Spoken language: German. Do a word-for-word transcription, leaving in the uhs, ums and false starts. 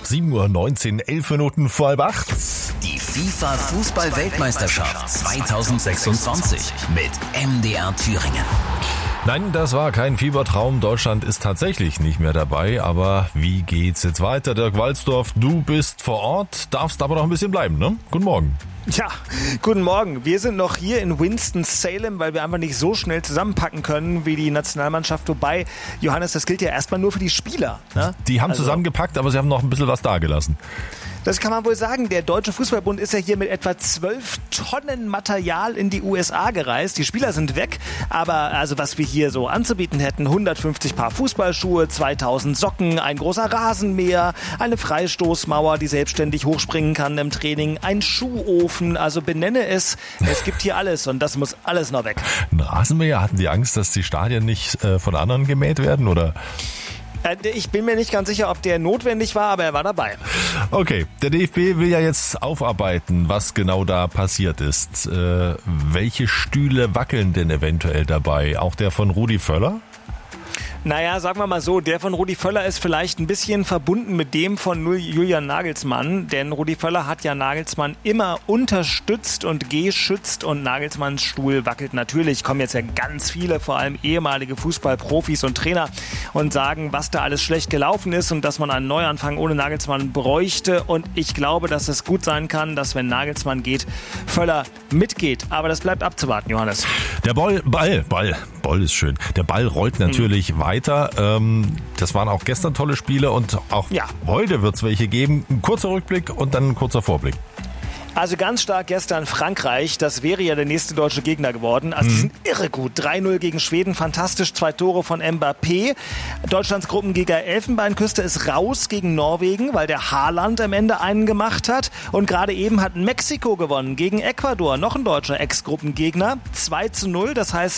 sieben Uhr neunzehn, elf Minuten vor halb acht. Die FIFA-Fußball-Weltmeisterschaft zweitausendsechsundzwanzig mit M D R Thüringen. Nein, das war kein Fiebertraum. Deutschland ist tatsächlich nicht mehr dabei. Aber wie geht's jetzt weiter? Dirk Walzdorf, du bist vor Ort, darfst aber noch ein bisschen bleiben, ne? Guten Morgen. Ja, guten Morgen. Wir sind noch hier in Winston-Salem, weil wir einfach nicht so schnell zusammenpacken können wie die Nationalmannschaft. Wobei, Johannes, das gilt ja erstmal nur für die Spieler. Ne? Die haben also, zusammengepackt, aber sie haben noch ein bisschen was dagelassen. Das kann man wohl sagen. Der Deutsche Fußballbund ist ja hier mit etwa zwölf Tonnen Material in die U S A gereist. Die Spieler sind weg, aber also was wir hier so anzubieten hätten, hundertfünfzig Paar Fußballschuhe, zweitausend Socken, ein großer Rasenmäher, eine Freistoßmauer, die selbstständig hochspringen kann im Training, ein Schuhofen, also benenne es. Es gibt hier alles und das muss alles noch weg. Ein Rasenmäher, hatten die Angst, dass die Stadien nicht äh, von anderen gemäht werden, oder? Ich bin mir nicht ganz sicher, ob der notwendig war, aber er war dabei. Okay, der D F B will ja jetzt aufarbeiten, was genau da passiert ist. Äh, welche Stühle wackeln denn eventuell dabei? Auch der von Rudi Völler? Naja, sagen wir mal so, der von Rudi Völler ist vielleicht ein bisschen verbunden mit dem von Julian Nagelsmann, denn Rudi Völler hat ja Nagelsmann immer unterstützt und geschützt und Nagelsmanns Stuhl wackelt natürlich. Kommen jetzt ja ganz viele, vor allem ehemalige Fußballprofis und Trainer und sagen, was da alles schlecht gelaufen ist und dass man einen Neuanfang ohne Nagelsmann bräuchte, und ich glaube, dass es gut sein kann, dass wenn Nagelsmann geht, Völler mitgeht. Aber das bleibt abzuwarten, Johannes. Der Ball, Ball, Ball, Ball ist schön. Der Ball rollt natürlich hm. weiter. Das waren auch gestern tolle Spiele und auch ja. heute wird es welche geben. Ein kurzer Rückblick und dann ein kurzer Vorblick. Also ganz stark gestern Frankreich, das wäre ja der nächste deutsche Gegner geworden. Also die sind irre gut. drei null gegen Schweden, fantastisch, zwei Tore von Mbappé. Deutschlands Gruppengegner Elfenbeinküste ist raus gegen Norwegen, weil der Haaland am Ende einen gemacht hat. Und gerade eben hat Mexiko gewonnen gegen Ecuador, noch ein deutscher Ex-Gruppengegner, zwei zu null. Das heißt,